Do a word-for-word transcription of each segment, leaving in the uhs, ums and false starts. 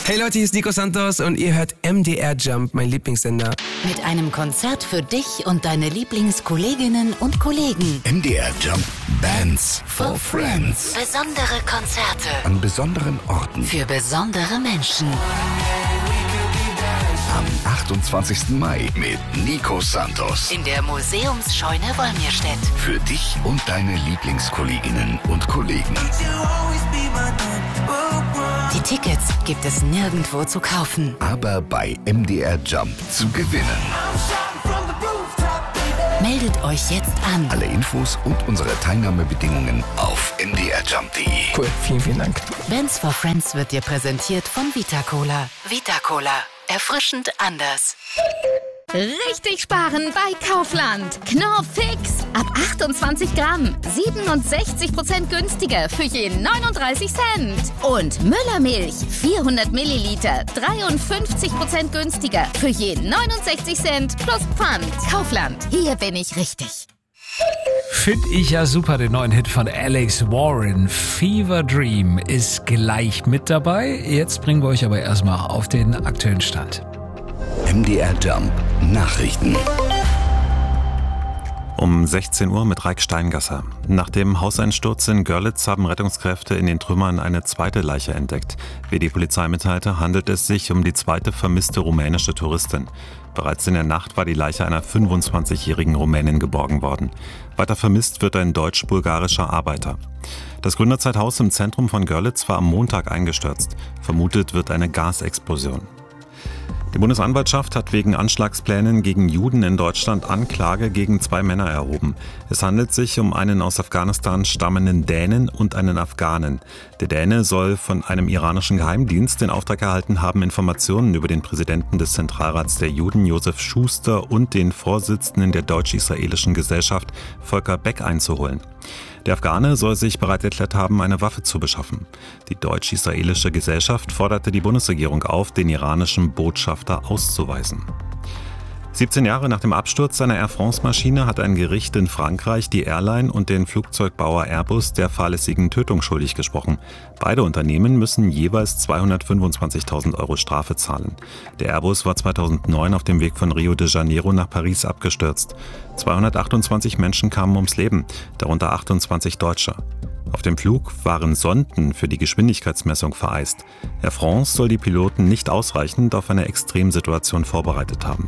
Hey Leute, hier ist Nico Santos und ihr hört M D R Jump, mein Lieblingssender. Mit einem Konzert für dich und deine Lieblingskolleginnen und Kollegen. M D R Jump Bands for Friends. Besondere Konzerte An besonderen Orten. für besondere Menschen. Am achtundzwanzigsten Mai mit Nico Santos. In der Museumsscheune Wolmirstedt. Für dich und deine Lieblingskolleginnen und Kollegen. Die Tickets gibt es nirgendwo zu kaufen. Aber bei M D R Jump zu gewinnen. Meldet euch jetzt an. Alle Infos und unsere Teilnahmebedingungen auf m d r jump punkt d e. Cool, vielen, vielen Dank. Bands for Friends wird dir präsentiert von Vita Cola. Vita Cola. Erfrischend anders. Richtig sparen bei Kaufland. Knorr Fix. Ab achtundzwanzig Gramm. siebenundsechzig Prozent günstiger für je neununddreißig Cent. Und Müllermilch. vierhundert Milliliter. dreiundfünfzig Prozent günstiger für je neunundsechzig Cent plus Pfand. Kaufland. Hier bin ich richtig. Finde ich ja super, den neuen Hit von Alex Warren. Fever Dream ist gleich mit dabei. Jetzt bringen wir euch aber erstmal auf den aktuellen Stand. M D R Jump Nachrichten. Um sechzehn Uhr mit Raik Steingasser. Nach dem Hauseinsturz in Görlitz haben Rettungskräfte in den Trümmern eine zweite Leiche entdeckt. Wie die Polizei mitteilte, handelt es sich um die zweite vermisste rumänische Touristin. Bereits in der Nacht war die Leiche einer fünfundzwanzigjährigen Rumänin geborgen worden. Weiter vermisst wird ein deutsch-bulgarischer Arbeiter. Das Gründerzeithaus im Zentrum von Görlitz war am Montag eingestürzt. Vermutet wird eine Gasexplosion. Die Bundesanwaltschaft hat wegen Anschlagsplänen gegen Juden in Deutschland Anklage gegen zwei Männer erhoben. Es handelt sich um einen aus Afghanistan stammenden Dänen und einen Afghanen. Der Däne soll von einem iranischen Geheimdienst den Auftrag erhalten haben, Informationen über den Präsidenten des Zentralrats der Juden, Josef Schuster, und den Vorsitzenden der deutsch-israelischen Gesellschaft, Volker Beck, einzuholen. Der Afghane soll sich bereit erklärt haben, eine Waffe zu beschaffen. Die deutsch-israelische Gesellschaft forderte die Bundesregierung auf, den iranischen Botschafter auszuweisen. siebzehn Jahre nach dem Absturz seiner Air France-Maschine hat ein Gericht in Frankreich die Airline und den Flugzeugbauer Airbus der fahrlässigen Tötung schuldig gesprochen. Beide Unternehmen müssen jeweils zweihundertfünfundzwanzigtausend Euro Strafe zahlen. Der Airbus war zweitausendneun auf dem Weg von Rio de Janeiro nach Paris abgestürzt. zweihundertachtundzwanzig Menschen kamen ums Leben, darunter achtundzwanzig Deutsche. Auf dem Flug waren Sonden für die Geschwindigkeitsmessung vereist. Air France soll die Piloten nicht ausreichend auf eine Extremsituation vorbereitet haben.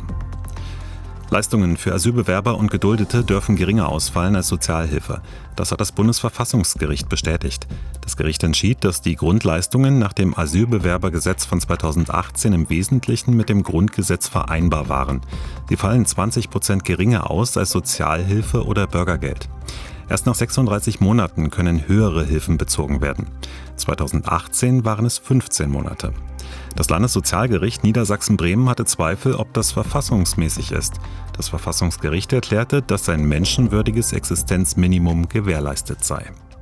Leistungen für Asylbewerber und Geduldete dürfen geringer ausfallen als Sozialhilfe. Das hat das Bundesverfassungsgericht bestätigt. Das Gericht entschied, dass die Grundleistungen nach dem Asylbewerbergesetz von zweitausendachtzehn im Wesentlichen mit dem Grundgesetz vereinbar waren. Sie fallen zwanzig Prozent geringer aus als Sozialhilfe oder Bürgergeld. Erst nach sechsunddreißig Monaten können höhere Hilfen bezogen werden. zweitausendachtzehn waren es fünfzehn Monate. Das Landessozialgericht Niedersachsen-Bremen hatte Zweifel, ob das verfassungsmäßig ist. Das Verfassungsgericht erklärte, dass ein menschenwürdiges Existenzminimum gewährleistet sei.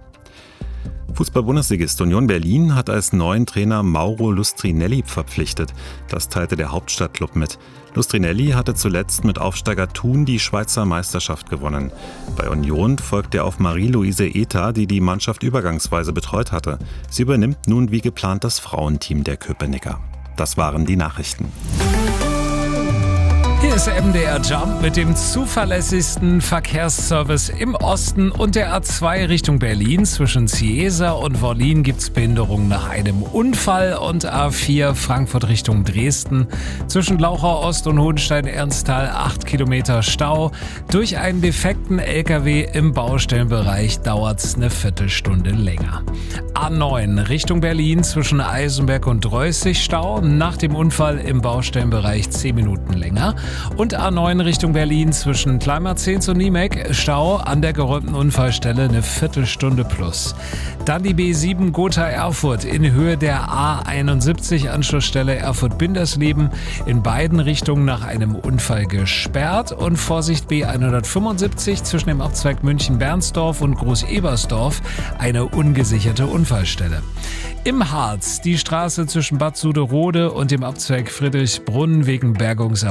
Fußball-Bundesligist Union Berlin hat als neuen Trainer Mauro Lustrinelli verpflichtet. Das teilte der Hauptstadtklub mit. Lustrinelli hatte zuletzt mit Aufsteiger Thun die Schweizer Meisterschaft gewonnen. Bei Union folgt er auf Marie-Louise Eta, die die Mannschaft übergangsweise betreut hatte. Sie übernimmt nun wie geplant das Frauenteam der Köpenicker. Das waren die Nachrichten. Hier ist M D R Jump mit dem zuverlässigsten Verkehrsservice im Osten und der A zwei Richtung Berlin. Zwischen Ciesa und Wollin gibt es Behinderungen nach einem Unfall, und A vier Frankfurt Richtung Dresden. Zwischen Lauchau Ost und Hohenstein-Ernsthal acht Kilometer Stau. Durch einen defekten L K W im Baustellenbereich dauert es eine Viertelstunde länger. A neun Richtung Berlin zwischen Eisenberg und Dreußig Stau. Nach dem Unfall im Baustellenbereich zehn Minuten länger. Und A neun Richtung Berlin zwischen Kleinmarzehns und Niemek Stau an der geräumten Unfallstelle eine Viertelstunde plus. Dann die B sieben Gotha-Erfurt in Höhe der A einundsiebzig Anschlussstelle Erfurt-Bindersleben in beiden Richtungen nach einem Unfall gesperrt, und Vorsicht B hundertfünfundsiebzig zwischen dem Abzweig München-Bernsdorf und Groß-Ebersdorf eine ungesicherte Unfallstelle. Im Harz die Straße zwischen Bad Suderode und dem Abzweig Friedrichsbrunn wegen Bergungsarbeiten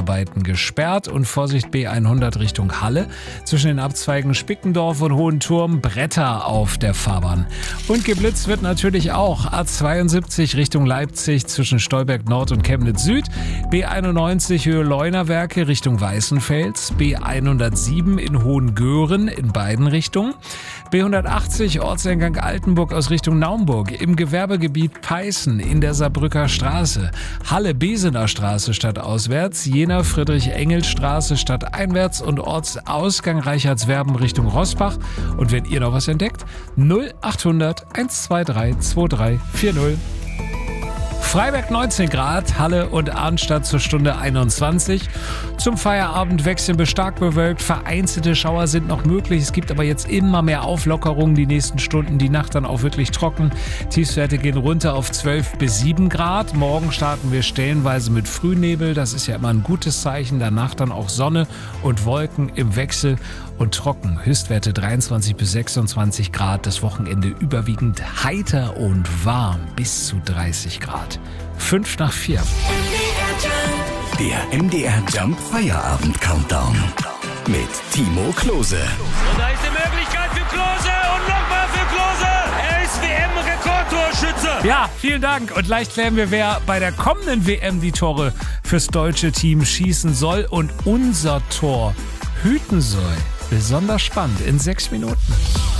gesperrt und Vorsicht B hundert Richtung Halle. Zwischen den Abzweigen Spickendorf und Hohenturm Bretter auf der Fahrbahn. Und geblitzt wird natürlich auch A zweiundsiebzig Richtung Leipzig zwischen Stolberg Nord und Chemnitz Süd. B einundneunzig Höhe Leunawerke Richtung Weißenfels. B hundertsieben in Hohengören in beiden Richtungen. B hundertachtzig Ortseingang Altenburg aus Richtung Naumburg. Im Gewerbegebiet Peißen in der Saarbrücker Straße. Halle-Besener Straße stadtauswärts. Jena Friedrich-Engels-Straße stadteinwärts und Ortsausgang Reichardswerben Richtung Rossbach. Und wenn ihr noch was entdeckt, null achthundert hundertzweiundzwanzig drei vier null. Freiberg neunzehn Grad, Halle und Arnstadt zur Stunde einundzwanzig. Zum Feierabend wechseln wir stark bewölkt, vereinzelte Schauer sind noch möglich. Es gibt aber jetzt immer mehr Auflockerungen die nächsten Stunden, die Nacht dann auch wirklich trocken. Tiefstwerte gehen runter auf zwölf bis sieben Grad. Morgen starten wir stellenweise mit Frühnebel, das ist ja immer ein gutes Zeichen. Danach dann auch Sonne und Wolken im Wechsel und trocken. Höchstwerte dreiundzwanzig bis sechsundzwanzig Grad. Das Wochenende überwiegend heiter und warm bis zu dreißig Grad. Fünf nach vier. Der M D R Jump Feierabend Countdown mit Timo Klose. Und da ist die Möglichkeit für Klose und nochmal für Klose. Er ist W M-Rekordtorschütze. Ja, vielen Dank. Und leicht klären wir, wer bei der kommenden W M die Tore fürs deutsche Team schießen soll und unser Tor hüten soll. Besonders spannend in sechs Minuten.